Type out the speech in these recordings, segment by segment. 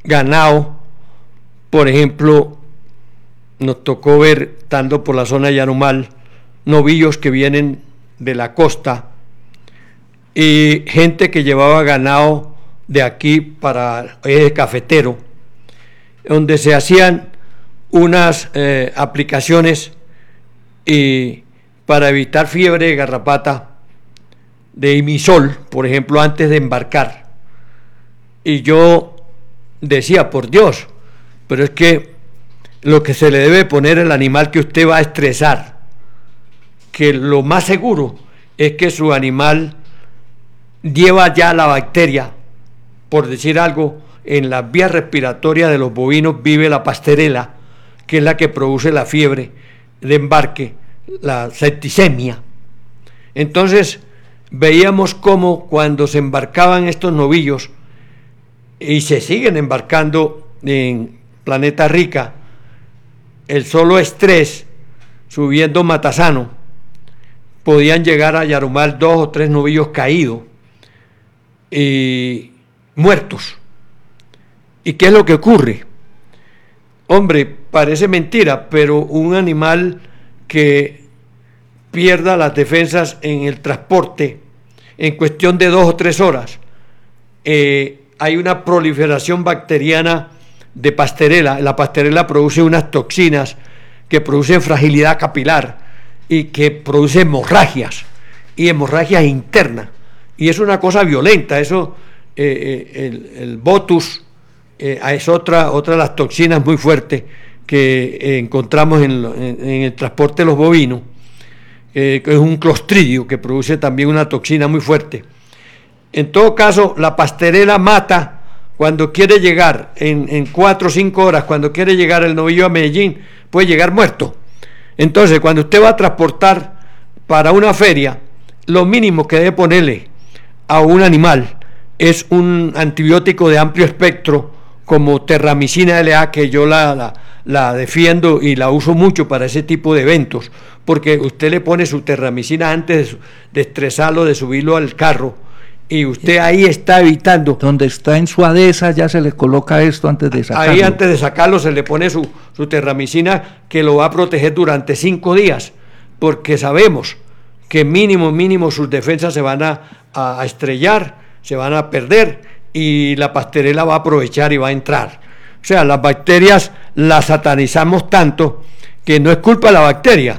ganado. Por ejemplo, nos tocó ver, estando por la zona de Yarumal, novillos que vienen de la costa y gente que llevaba ganado de aquí para el cafetero, donde se hacían unas aplicaciones para evitar fiebre de garrapata, de imisol, por ejemplo, antes de embarcar. Y yo decía, por Dios, pero es que lo que se le debe poner al animal que usted va a estresar, que lo más seguro es que su animal lleva ya la bacteria, por decir algo, en las vías respiratorias de los bovinos vive la pastorela, que es la que produce la fiebre de embarque, la septicemia. Entonces veíamos cómo cuando se embarcaban estos novillos, y se siguen embarcando en Planeta Rica, el solo estrés, subiendo Matasano, podían llegar a Yarumal 2 o 3 novillos caídos y muertos. ¿Y qué es lo que ocurre? Hombre, parece mentira, pero un animal que pierda las defensas en el transporte en cuestión de 2 o 3 horas, hay una proliferación bacteriana de pastorela. La pastorela produce unas toxinas que producen fragilidad capilar y que produce hemorragias y hemorragias internas, y es una cosa violenta. Eso, el botus es otra de las toxinas muy fuertes que encontramos en el transporte de los bovinos, que es un clostridio que produce también una toxina muy fuerte. En todo caso, la pastorela mata cuando quiere llegar en 4 o 5 horas, cuando quiere llegar el novillo a Medellín, puede llegar muerto. Entonces, cuando usted va a transportar para una feria, lo mínimo que debe ponerle a un animal es un antibiótico de amplio espectro, como terramicina LA, que yo la defiendo y la uso mucho para ese tipo de eventos, porque usted le pone su terramicina antes de estresarlo, de subirlo al carro, y usted ahí está evitando. Donde está en su adhesa ya se le coloca esto antes de sacarlo. Ahí antes de sacarlo se le pone su terramicina, que lo va a proteger durante 5 días, porque sabemos que mínimo sus defensas se van a estrellar, se van a perder, y la pastorela va a aprovechar y va a entrar. O sea, las bacterias las satanizamos tanto que no es culpa de la bacteria.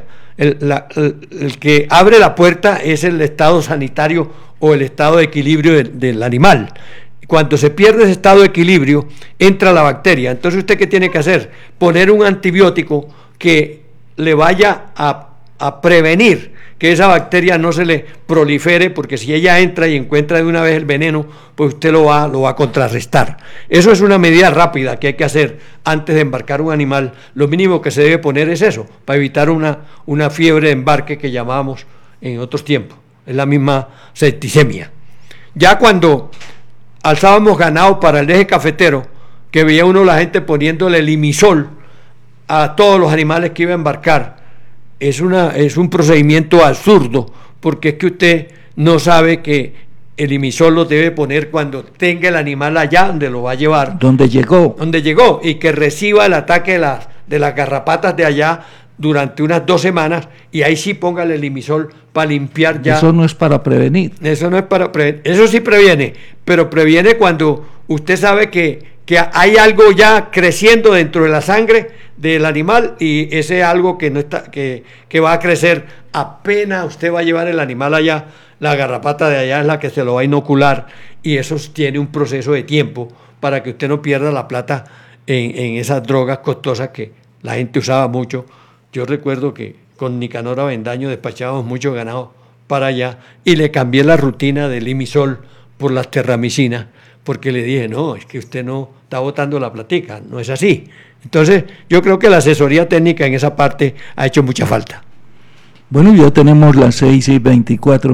El que abre la puerta es el estado sanitario o el estado de equilibrio del animal. Cuando se pierde ese estado de equilibrio, entra la bacteria. Entonces, ¿usted qué tiene que hacer? Poner un antibiótico que le vaya a prevenir que esa bacteria no se le prolifere, porque si ella entra y encuentra de una vez el veneno, pues usted lo va a contrarrestar. Eso es una medida rápida que hay que hacer antes de embarcar un animal. Lo mínimo que se debe poner es eso, para evitar una fiebre de embarque que llamábamos en otros tiempos. Es la misma septicemia. Ya cuando alzábamos ganado para el eje cafetero, que veía uno la gente poniéndole limisol a todos los animales que iba a embarcar, es un procedimiento absurdo, porque es que usted no sabe que el limisol lo debe poner cuando tenga el animal allá donde lo va a llevar, donde llegó, y que reciba el ataque de las garrapatas de allá durante unas 2 semanas, y ahí sí póngale el limisol para limpiar ya. Eso no es para prevenir. Eso no es para prevenir. Eso sí previene, pero previene cuando usted sabe que hay algo ya creciendo dentro de la sangre del animal, y ese algo que no está, que va a crecer apenas usted va a llevar el animal allá. La garrapata de allá es la que se lo va a inocular, y eso tiene un proceso de tiempo para que usted no pierda la plata en esas drogas costosas que la gente usaba mucho. Yo recuerdo que con Nicanor Avendaño despachábamos mucho ganado para allá, y le cambié la rutina del limisol por las terramicinas, porque le dije, no, es que usted no está botando la platica, no es así. Entonces, yo creo que la asesoría técnica en esa parte ha hecho mucha falta. Bueno, ya tenemos las 6:24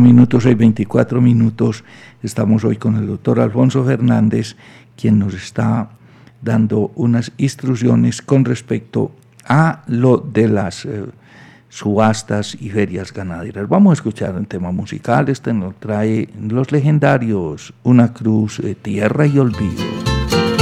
minutos. Estamos hoy con el doctor Alfonso Fernández, quien nos está dando unas instrucciones con respecto a lo de las subastas y ferias ganaderas. Vamos a escuchar un tema musical. Este nos trae Los Legendarios, Una Cruz, Tierra y Olvido.